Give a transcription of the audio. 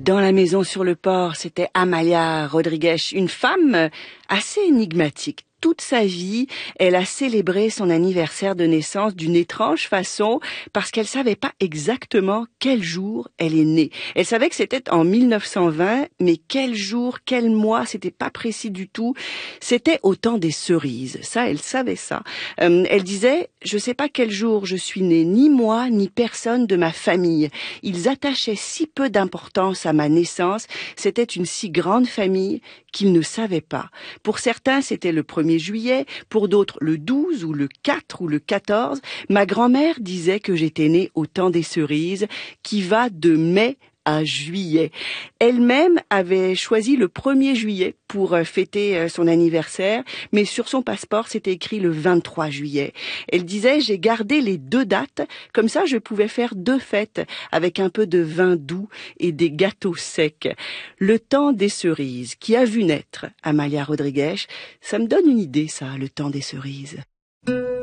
Dans la maison sur le port, c'était Amalia Rodrigues, une femme assez énigmatique. Toute sa vie, elle a célébré son anniversaire de naissance d'une étrange façon parce qu'elle savait pas exactement quel jour elle est née. Elle savait que c'était en 1920, mais quel jour, quel mois, c'était pas précis du tout. C'était au temps des cerises. Ça, elle savait ça. Elle disait, je sais pas quel jour je suis née, ni moi, ni personne de ma famille. Ils attachaient si peu d'importance à ma naissance. C'était une si grande famille qu'ils ne savaient pas. Pour certains, c'était le 1er juillet, pour d'autres le 12 ou le 4 ou le 14. Ma grand-mère disait que j'étais née au temps des cerises, qui va de mai à juillet. Elle-même avait choisi le 1er juillet pour fêter son anniversaire, mais sur son passeport, c'était écrit le 23 juillet. Elle disait, j'ai gardé les 2 dates, comme ça je pouvais faire 2 fêtes avec un peu de vin doux et des gâteaux secs. Le temps des cerises, qui a vu naître Amalia Rodrigues, ça me donne une idée ça, le temps des cerises.